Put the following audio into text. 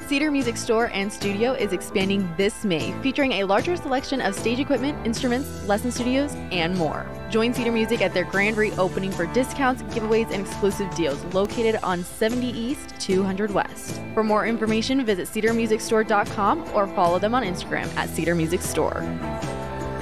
Cedar Music Store and Studio is expanding this May, featuring a larger selection of stage equipment, instruments, lesson studios, and more. Join Cedar Music at their grand reopening for discounts, giveaways, and exclusive deals located on 70 East, 200 West. For more information, visit cedarmusicstore.com or follow them on Instagram at Cedar Music Store.